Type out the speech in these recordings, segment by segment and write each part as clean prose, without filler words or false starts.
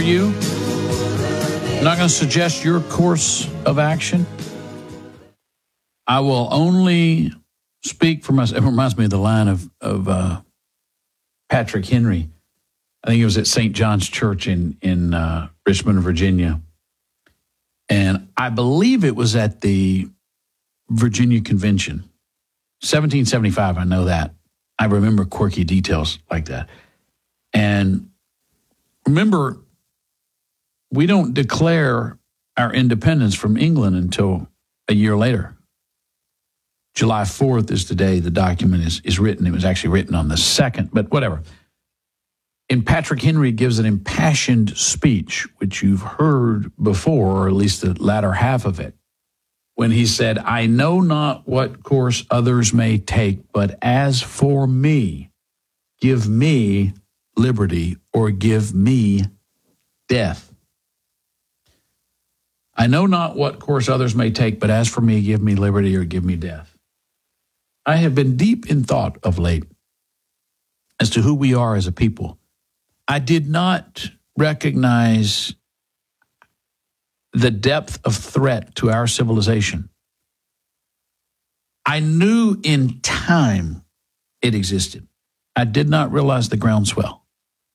you. I'm not going to suggest your course of action. I will only speak for myself. It reminds me of the line of Patrick Henry. I think it was at St. John's Church in Richmond, Virginia. And I believe it was at the Virginia Convention. 1775, I know that. I remember quirky details like that. And remember, we don't declare our independence from England until a year later. July 4th is the day the document is written. It was actually written on the 2nd, but whatever. And Patrick Henry gives an impassioned speech, which you've heard before, or at least the latter half of it, when he said, "I know not what course others may take, but as for me, give me liberty or give me death. I know not what course others may take, but as for me, give me liberty or give me death." I have been deep in thought of late as to who we are as a people. I did not recognize the depth of threat to our civilization. I knew in time it existed. I did not realize the groundswell.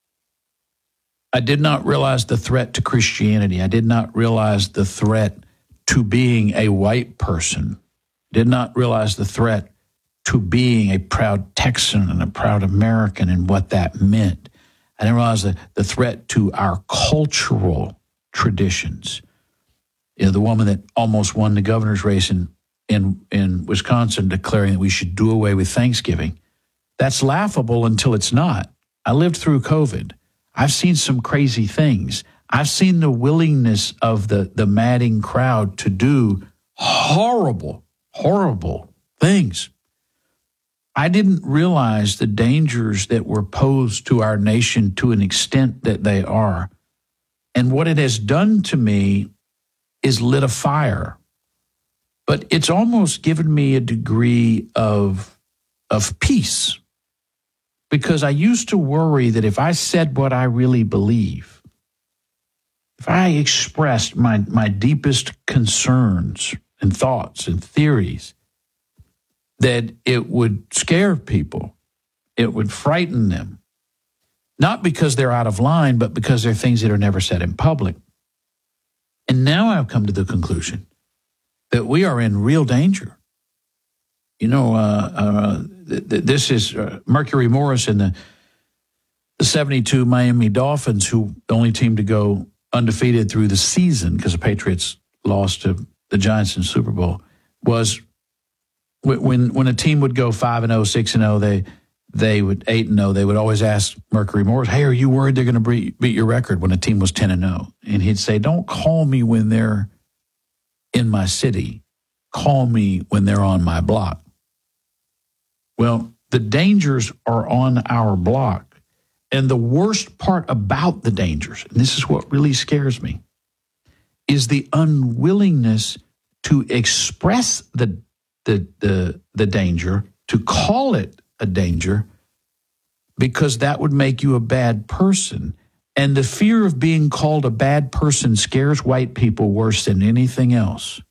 I did not realize the threat to Christianity. I did not realize the threat to being a white person. Did not realize the threat to being a proud Texan and a proud American and what that meant. I didn't realize the threat to our cultural traditions. You know, the woman that almost won the governor's race in Wisconsin declaring that we should do away with Thanksgiving. That's laughable until it's not. I lived through COVID. I've seen some crazy things. I've seen the willingness of the madding crowd to do horrible, horrible things. I didn't realize the dangers that were posed to our nation to an extent that they are. And what it has done to me is lit a fire. But it's almost given me a degree of peace. Because I used to worry that if I said what I really believe, if I expressed my deepest concerns and thoughts and theories, that it would scare people. It would frighten them. Not because they're out of line, but because they're things that are never said in public. And now I've come to the conclusion that we are in real danger. You know, this is Mercury Morris and the 72 Miami Dolphins, who the only team to go undefeated through the season because the Patriots lost to the Giants in the Super Bowl, was when a team would go 5-0, 6-0, they would 8-0. They would always ask Mercury Morris, "Hey, are you worried they're going to beat your record?" When a team was 10-0, and he'd say, "Don't call me when they're in my city. Call me when they're on my block." Well, the dangers are on our block, and the worst part about the dangers, and this is what really scares me, is the unwillingness to express the danger, to call it a danger, because that would make you a bad person. And the fear of being called a bad person scares white people worse than anything else.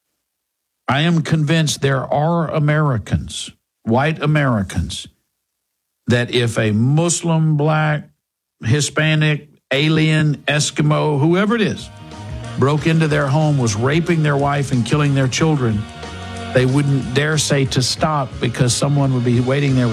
I am convinced there are Americans, white Americans, that if a Muslim, black, Hispanic, alien, Eskimo, whoever it is, broke into their home, was raping their wife and killing their children, they wouldn't dare say to stop because someone would be waiting there